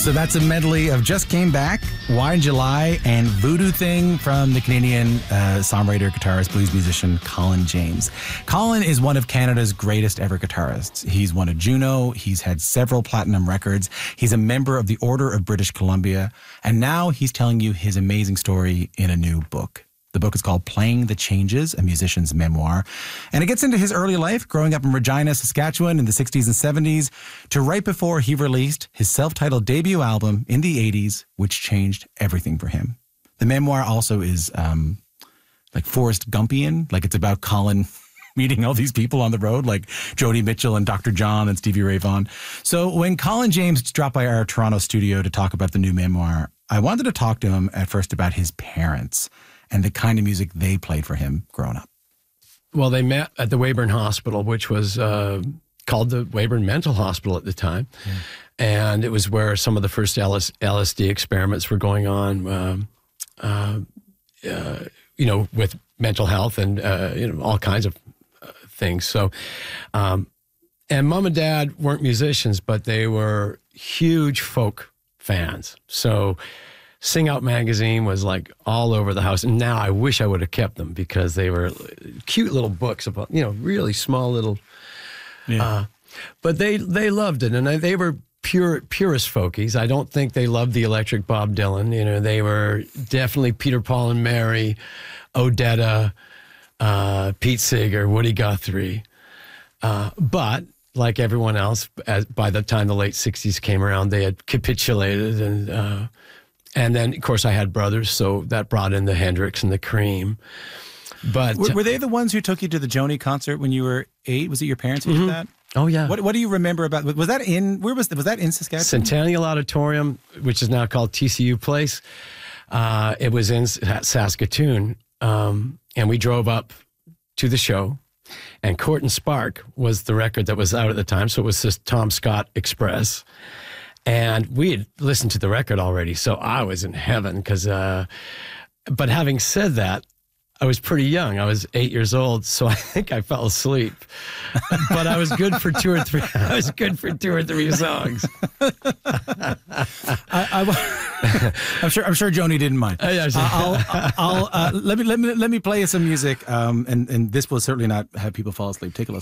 So that's a medley of Just Came Back, Why in July, and Voodoo Thing from the Canadian songwriter, guitarist, blues musician Colin James. Colin is one of Canada's greatest ever guitarists. He's won a Juno. He's had several platinum records. He's a member of the Order of British Columbia. And now he's telling you his amazing story in a new book. The book is called Playing the Changes, a musician's memoir. And it gets into his early life, growing up in Regina, Saskatchewan in the 60s and 70s, to right before he released his self-titled debut album in the 80s, which changed everything for him. The memoir also is like Forrest Gumpian, like it's about Colin meeting all these people on the road, like Joni Mitchell and Dr. John and Stevie Ray Vaughan. So when Colin James dropped by our Toronto studio to talk about the new memoir, I wanted to talk to him at first about his parents and the kind of music they played for him growing up. Well, they met at the Weyburn Hospital, which was called the Weyburn Mental Hospital at the time. Yeah. And it was where some of the first LSD experiments were going on, with mental health and, all kinds of things. So, and Mom and Dad weren't musicians, but they were huge folk fans. So Sing Out magazine was like all over the house. And now I wish I would have kept them because they were cute little books about, really small little, but they loved it. And they were purist folkies. I don't think they loved the electric Bob Dylan. They were definitely Peter, Paul and Mary, Odetta, Pete Seeger, Woody Guthrie. But like everyone else, by the time the late 60s came around, they had capitulated. And then, of course, I had brothers, so that brought in the Hendrix and the Cream. But were they the ones who took you to the Joni concert when you were 8? Was it your parents who did that? Oh, yeah. What do you remember about, was that in Saskatchewan? Centennial Auditorium, which is now called TCU Place. It was in Saskatoon, and we drove up to the show, and Court and Spark was the record that was out at the time, so it was this Tom Scott Express. And we had listened to the record already, so I was in heaven because, but having said that, I was pretty young. I was 8 years old, so I think I fell asleep. But I was good for two or three. I was good for 2 or 3 songs. I'm sure Joni didn't mind. Let me play you some music, and this will certainly not have people fall asleep. Take a listen.